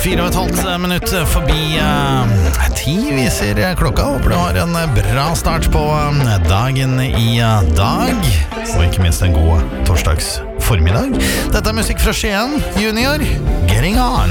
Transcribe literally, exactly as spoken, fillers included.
Fire og et halvt minutt forbi uh, ti viser klokka. Håper du har en bra start på uh, dagen i uh, dag. Og ikke minst en god torsdags formiddag. Dette er musikk fra Skien Junior, Getting On.